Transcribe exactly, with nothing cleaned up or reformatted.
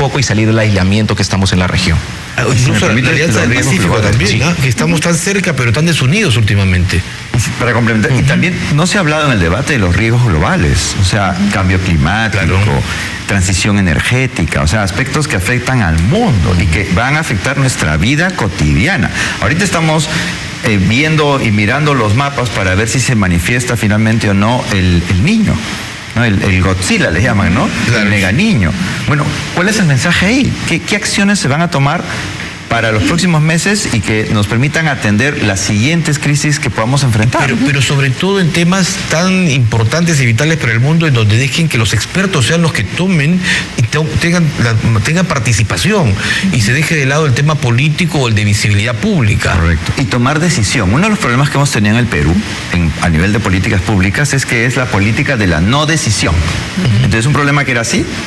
foco y salir del aislamiento que estamos en la región. Incluso la Alianza del Pacífico también, sí. ¿no? Que estamos tan cerca pero tan desunidos últimamente. Para complementar, uh-huh. y también no se ha hablado en el debate de los riesgos globales, o sea, cambio climático, claro. transición energética, o sea, aspectos que afectan al mundo y que van a afectar nuestra vida cotidiana. Ahorita estamos eh, viendo y mirando los mapas para ver si se manifiesta finalmente o no el, el niño. ¿no? El, el Godzilla le llaman, ¿no? Claro. El mega niño. Bueno, ¿cuál es el mensaje ahí? ¿Qué, qué acciones se van a tomar para los próximos meses y que nos permitan atender las siguientes crisis que podamos enfrentar? Pero, pero sobre todo en temas tan importantes y vitales para el mundo, en donde dejen que los expertos sean los que tomen y tengan, la, tengan participación y se deje de lado el tema político o el de visibilidad pública. Correcto. Y tomar decisión. Uno de los problemas que hemos tenido en el Perú, en, a nivel de políticas públicas, es que es la política de la no decisión. Uh-huh. Entonces, un problema que era así,